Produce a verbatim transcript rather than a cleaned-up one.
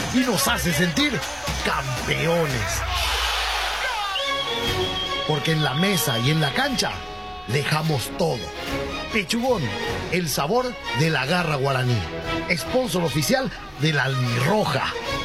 y nos hace sentir campeones. Porque en la mesa y en la cancha dejamos todo. Pechugón, el sabor de la garra guaraní. Sponsor oficial de la Albirroja.